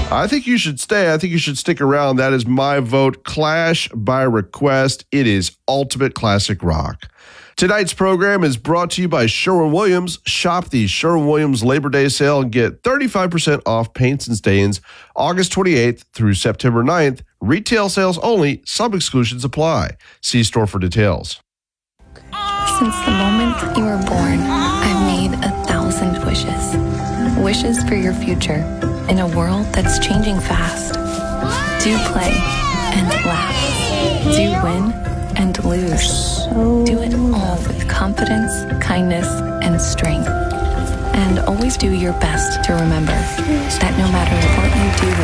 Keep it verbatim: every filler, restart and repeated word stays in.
I think you should stay. I think you should stick around. That is my vote. Clash by request. It is ultimate classic rock. Tonight's program is brought to you by Sherwin-Williams. Shop the Sherwin-Williams Labor Day sale and get thirty-five percent off paints and stains August twenty-eighth through September ninth. Retail sales only. Some exclusions apply. See store for details. Since the moment you were born, I've made a thousand wishes. Wishes for your future in a world that's changing fast. Do play and laugh. Do win and lose. Do it all with confidence, kindness, and strength. And always do your best to remember that no matter what you do